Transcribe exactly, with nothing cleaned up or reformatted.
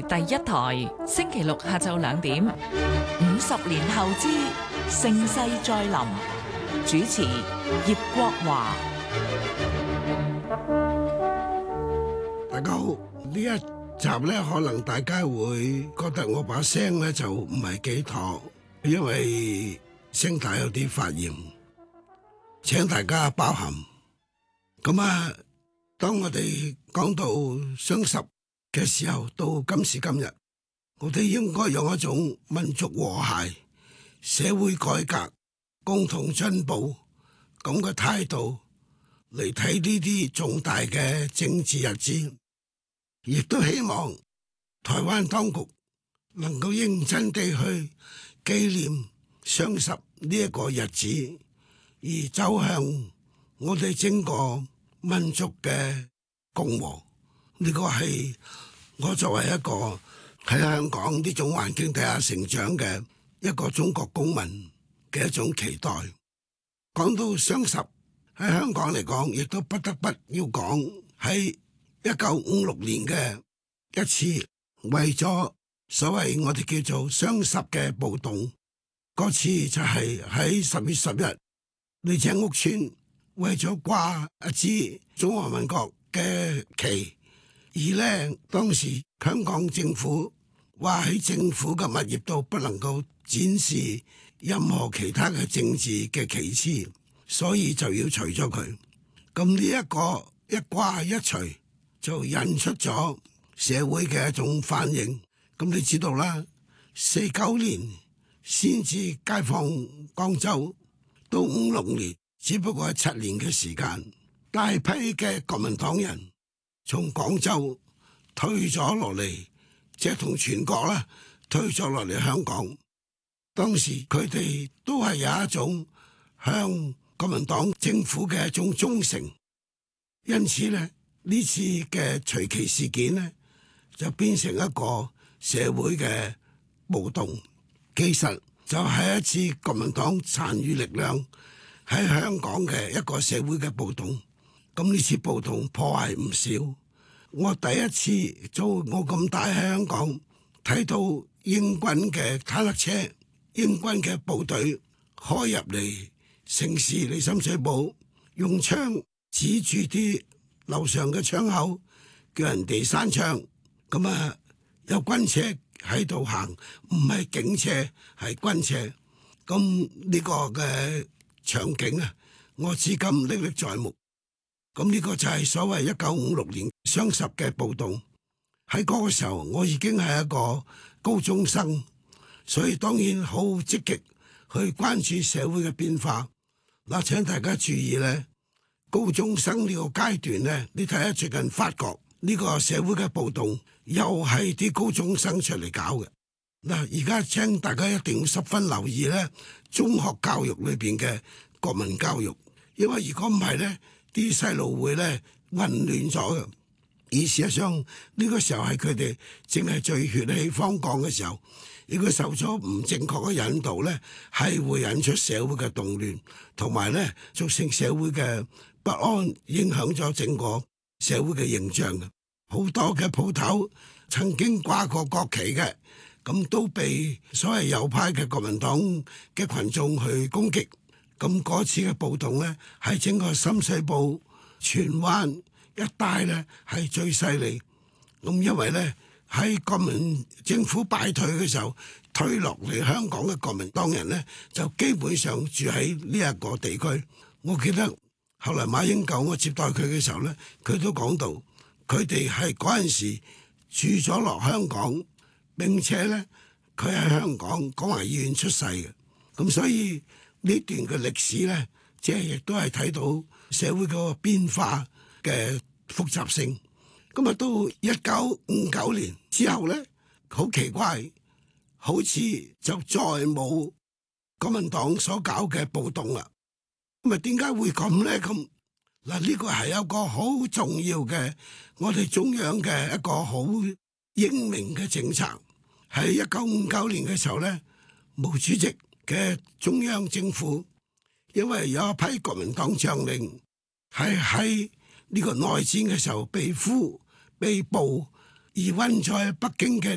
第一台，星期六下晝兩點。五十年後之盛世再臨，主持葉國華。 大家好，呢一集咧，可能大家會覺得我把聲咧就唔係幾妥，因為聲帶有啲發炎，請大家包涵。咁啊，當我哋講到雙十嘅時候，到今時今日，我哋應該用一種民族和諧、社會改革、共同進步咁嘅態度嚟睇呢啲重大嘅政治日子，亦都希望台灣當局能夠認真地去紀念雙十呢一個日子，而走向我哋整個民族嘅共和。呢個係我作為一個喺香港呢種環境底下成長嘅一個中國公民嘅一種期待。講到雙十喺香港嚟講，亦都不得不要講喺一九五六年嘅一次為咗所謂我哋叫做雙十嘅暴動。嗰次就係喺十月十日，李鄭屋村為咗掛一支中華民國嘅旗，而呢當時香港政府話喺政府嘅物業度不能夠展示任何其他嘅政治嘅旗幟，所以就要除咗佢。咁呢一個一掛一除，就引出咗社會嘅一種反應。咁你知道啦，四九年先至解放廣州，到五六年只不過係七年嘅時間，大批嘅國民黨人從廣州退咗落嚟，即係同全國啦退咗落嚟香港。當時佢哋都係有一種向國民黨政府嘅一種忠誠，因此咧呢次嘅除旗事件呢，就變成一個社會嘅暴動。其實就係一次國民黨殘餘力量喺香港嘅一個社會嘅暴動。咁呢次暴動破壞唔少。我第一次做我咁大喺香港睇到英軍嘅坦克車、英軍嘅部隊開入嚟城市嚟深水埗，用槍指住啲樓上嘅窗口，叫人哋閂窗。咁啊，有軍車喺度行，唔係警車，係軍車。咁呢個嘅場景啊，我至今歷歷在目。咁呢個就係所謂一九五六年雙十嘅暴動。喺嗰個時候，我已經係一個高中生，所以當然好積極去關注社會嘅變化。嗱，請大家注意咧，高中生呢個階段咧，你睇下最近法國呢個社會嘅暴動，又係啲高中生出嚟搞嘅。嗱，而家請大家一定要十分留意咧，中學教育裏邊嘅國民教育，因為如果唔係咧，啲細路會咧混亂咗嘅。而事實上呢個時候係佢哋正係最血氣方剛嘅時候，如果受咗唔正確嘅引導咧，係會引出社會嘅動亂，同埋咧造成社會嘅不安，影響咗整個社會嘅形象嘅。好多嘅鋪頭曾經掛過國旗嘅，咁都被所謂右派嘅國民黨嘅群眾去攻擊。咁嗰次嘅暴動咧，喺整個深水埗、荃灣一帶咧係最犀利。咁因為咧喺國民政府敗退嘅時候，退落嚟香港嘅國民黨人咧，就基本上住喺呢一個地區。我記得後來馬英九我接待佢嘅時候咧，佢都講到，佢哋係嗰陣時住咗落香港，並且咧佢喺香港廣華醫院出世嘅。咁所以呢段嘅歷史咧，即係亦都係睇到社會嗰個變化嘅複雜性。咁啊，到一九五九年之後咧，好奇怪，好似就再冇國民黨所搞嘅暴動啦。咁啊，點解會咁咧？咁嗱，呢個係一個好重要嘅，我哋中央嘅一個好英明嘅政策。喺一九五九年嘅時候咧，毛主席嘅中央政府，因為有一批國民黨將領係喺呢個內戰嘅時候被俘、被捕而困在北京嘅